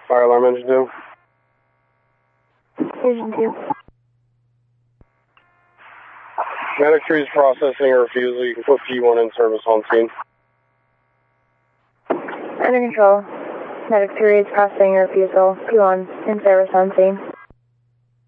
Fire alarm engine 2. Engine 2. Medic 3 is processing a refusal. You can put P1 in service on scene. Under control. Medic 3 is processing a refusal. P1 in service on scene.